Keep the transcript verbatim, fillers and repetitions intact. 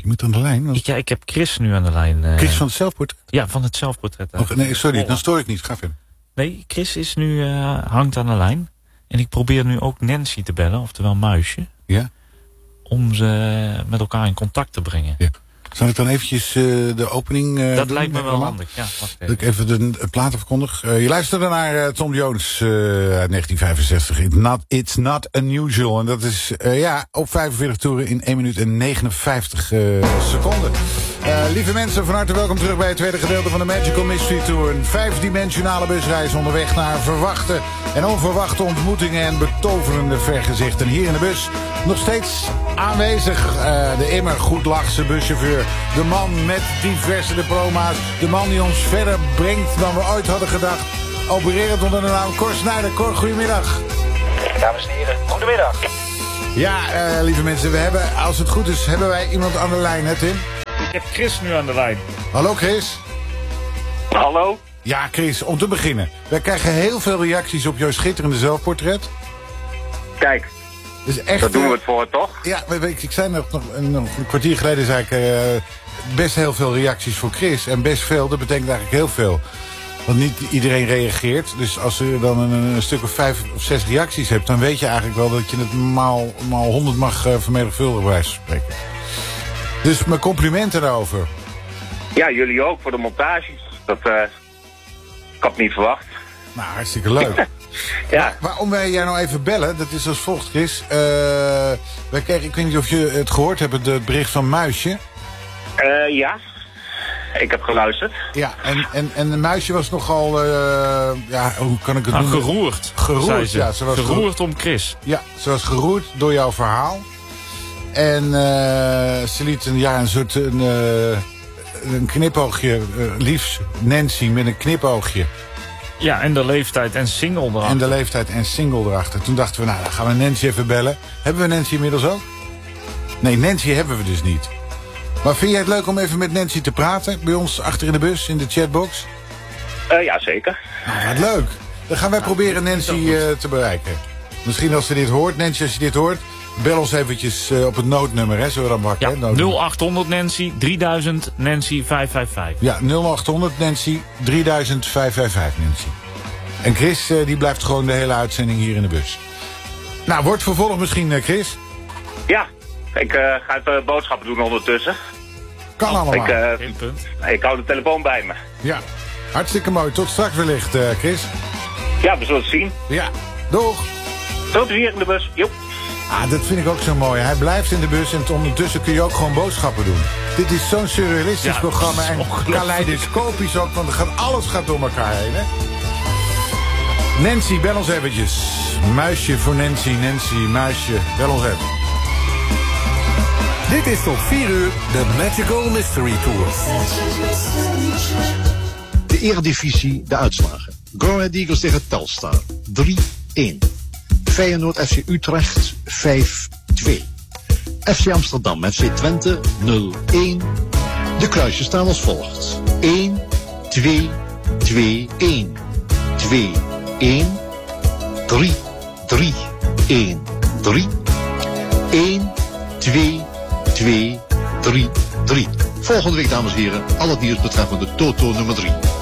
iemand aan de lijn? Want... Ik, ja, ik heb Chris nu aan de lijn. Uh... Chris van het zelfportret? Ja, van het zelfportret. Oh, nee, sorry, dan stoor ik niet. Ga verder. Nee, Chris is nu, uh, hangt aan de lijn. En ik probeer nu ook Nancy te bellen, oftewel Muisje. Ja? Om ze met elkaar in contact te brengen. Ja. Zal ik dan eventjes uh, de opening uh, Dat doen, lijkt me wel allemaal? handig, ja. Wacht even. Dat ik even de, de platen verkondig. Uh, je luisterde naar uh, Tom Jones uh, uit negentien vijfenzestig. It's not, it's not unusual. En dat is uh, ja, op vijfenveertig toeren in één minuut en negenenvijftig uh, seconden. Uh, lieve mensen, van harte welkom terug bij het tweede gedeelte van de Magical Mystery Tour. Een vijfdimensionale busreis onderweg naar verwachte en onverwachte ontmoetingen en betoverende vergezichten. Hier in de bus nog steeds aanwezig uh, de immer goed lachse buschauffeur. De man met diverse diploma's. De man die ons verder brengt dan we ooit hadden gedacht. Opererend onder de naam Cor Snijder. Cor, goedemiddag. Dames en heren, goedemiddag. Ja, uh, lieve mensen, we hebben, als het goed is, hebben wij iemand aan de lijn, hè Tim? Ik heb Chris nu aan de lijn. Hallo Chris. Hallo. Ja Chris, om te beginnen. Wij krijgen heel veel reacties op jouw schitterende zelfportret. Kijk, Dus echt, daar doen we het voor, toch? Ja, ik, ik zei nog, nog, nog een kwartier geleden zei ik uh, best heel veel reacties voor Chris. En best veel, dat betekent eigenlijk heel veel. Want niet iedereen reageert. Dus als je dan een, een stuk of vijf of zes reacties hebt, dan weet je eigenlijk wel dat je het maal, maal honderd mag uh, vermenigvuldigen, bij wijze van spreken. Dus mijn complimenten daarover. Ja, jullie ook voor de montage. Dat uh, ik had niet verwacht. Nou, hartstikke leuk. Ja. Waarom wij jij nou even bellen, dat is als volgt, Chris. Uh, wij kregen, ik weet niet of je het gehoord hebt, het bericht van Muisje. Uh, ja, ik heb geluisterd. Ja, en, en, en Muisje was nogal, uh, ja, hoe kan ik het Nou, noemen? geroerd, Geroerd, zei ze. ja. Ze was geroerd geroerd. om Chris. Ja, ze was geroerd door jouw verhaal. En uh, ze liet een, ja, een soort een, uh, een knipoogje, uh, liefst Nancy met een knipoogje. Ja, en de leeftijd en single erachter. En de leeftijd en single erachter. Toen dachten we, nou, dan gaan we Nancy even bellen. Hebben we Nancy inmiddels ook? Nee, Nancy hebben we dus niet. Maar vind jij het leuk om even met Nancy te praten? Bij ons achter in de bus, in de chatbox? Uh, ja, zeker. Nou, wat leuk. Dan gaan wij proberen Nancy uh, te bereiken. Misschien als ze dit hoort. Nancy, als je dit hoort, bel ons eventjes uh, op het noodnummer, hè? Zullen we dan wakker? Ja, hè? nul achthonderd Nancy, drieduizend Nancy vijf vijf vijf. Ja, nul achthonderd Nancy, drieduizend vijf vijf vijf Nancy. En Chris, uh, die blijft gewoon de hele uitzending hier in de bus. Nou, wordt vervolgd misschien, uh, Chris? Ja, ik uh, ga even boodschappen doen ondertussen. Kan allemaal. Ik, uh, Geen punt. ik hou de telefoon bij me. Ja, hartstikke mooi. Tot straks wellicht, uh, Chris. Ja, we zullen het zien. Ja, doeg. Veel plezier in de bus. Joep. Ah, dat vind ik ook zo mooi. Hij blijft in de bus en ondertussen kun je ook gewoon boodschappen doen. Dit is zo'n surrealistisch Ja, programma en ongelooflijk. kaleidoscopisch ook, want er gaat, alles gaat door elkaar heen, hè? Nancy, bel ons eventjes. Muisje voor Nancy, Nancy, muisje, bel ons even. Dit is tot vier uur de Magical Mystery Tour. De Eredivisie, de uitslagen. Go Ahead Eagles tegen Telstar, drie een. Feyenoord F C Utrecht, vijf twee. F C Amsterdam F C Twente, nul een. De kruisjes staan als volgt. een, twee, twee, een. twee, een. drie, drie, een, drie. een, twee, twee, drie, drie. Volgende week, dames en heren, al het nieuws betreffende Toto nummer drie.